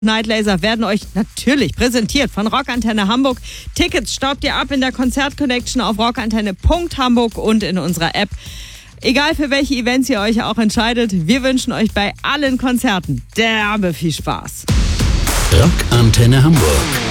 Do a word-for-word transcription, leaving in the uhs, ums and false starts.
Nightlaser werden euch natürlich präsentiert von Rockantenne Hamburg. Tickets staubt ihr ab in der Konzert-Connection auf rockantenne punkt hamburg und in unserer App. Egal für welche Events ihr euch auch entscheidet, wir wünschen euch bei allen Konzerten derbe viel Spaß. Rockantenne Hamburg.